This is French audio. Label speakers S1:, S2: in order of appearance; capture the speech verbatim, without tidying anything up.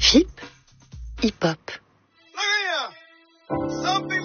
S1: F I P, hip-hop.
S2: Look here. Some people